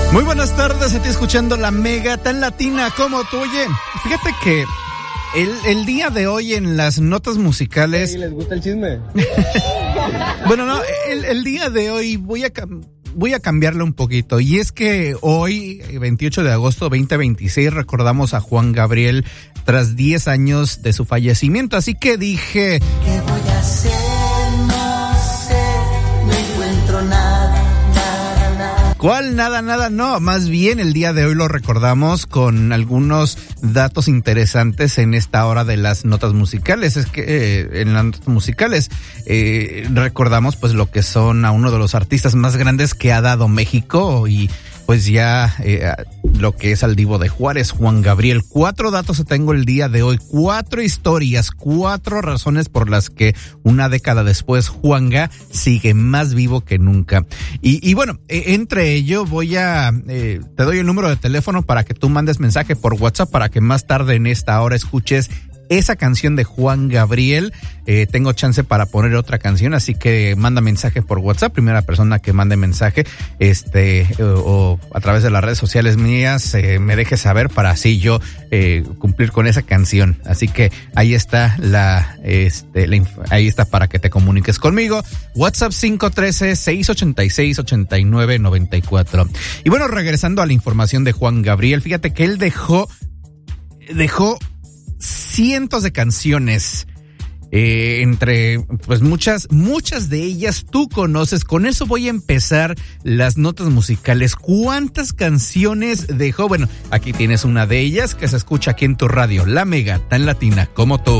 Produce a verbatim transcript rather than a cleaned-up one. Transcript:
Muy buenas tardes, a ti escuchando La Mega, tan latina como tú. Oye, fíjate que el, el día de hoy en las notas musicales... ¿Y les gusta el chisme? Bueno, no, el, el día de hoy voy a... Voy a cambiarle un poquito, y es que hoy, veintiocho de agosto de veinte veintiséis, recordamos a Juan Gabriel tras diez años de su fallecimiento, así que dije... ¿Qué voy a hacer? No sé, no encuentro nada, nada, nada. ¿Cuál? Nada, nada, no, más bien el día de hoy lo recordamos con algunos datos interesantes en esta hora de las notas musicales. Es que eh, en las notas musicales eh, recordamos pues lo que son a uno de los artistas más grandes que ha dado México, y pues ya eh, lo que es al Divo de Juárez, Juan Gabriel. Cuatro datos tengo el día de hoy, cuatro historias, cuatro razones por las que una década después Juanga sigue más vivo que nunca. Y, y bueno, eh, entre ello voy a, eh, te doy el número de teléfono para que tú mandes mensaje por WhatsApp para que más tarde en esta hora escuches esa canción de Juan Gabriel. Eh, tengo chance para poner otra canción, así que manda mensaje por WhatsApp, primera persona que mande mensaje, este, o, o a través de las redes sociales mías, eh, me deje saber para así yo eh, cumplir con esa canción. Así que ahí está la, este, la, ahí está para que te comuniques conmigo. WhatsApp cinco uno tres, seis ocho seis, ocho nueve nueve cuatro. Y bueno, regresando a la información de Juan Gabriel, fíjate que él dejó, dejó cientos de canciones, eh, entre pues muchas, muchas de ellas tú conoces. Con eso voy a empezar las notas musicales. ¿Cuántas canciones dejó? Bueno, aquí tienes una de ellas que se escucha aquí en tu radio, La Mega, tan latina como tú.